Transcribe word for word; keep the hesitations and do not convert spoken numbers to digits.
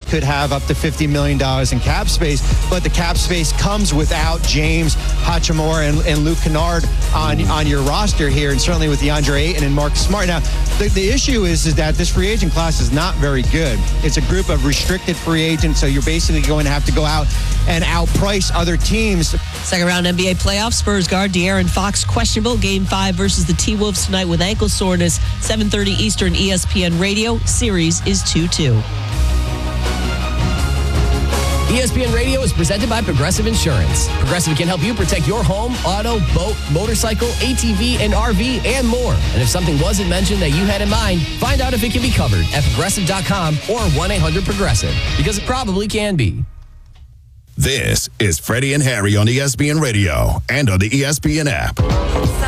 could have up to fifty million dollars in cap space, but the cap space comes without James Hachimura and, and Luke Kennard on, on your roster here, and certainly with DeAndre Ayton and Marcus Smart. Now, the, the issue is, is that this free agent class is not very good. It's a group of restricted free agents, so you're basically going to have to go out and outprice other teams. Second round N B A playoffs, Spurs guard De'Aaron Fox questionable. Game five versus the T-Wolves tonight with ankle soreness. seven thirty Eastern, E S P N Radio. Series is two two. E S P N Radio is presented by Progressive Insurance. Progressive can help you protect your home, auto, boat, motorcycle, A T V, and R V, and more. And if something wasn't mentioned that you had in mind, find out if it can be covered at progressive dot com or one eight hundred progressive, because it probably can be. This is Freddie and Harry on E S P N Radio and on the E S P N app.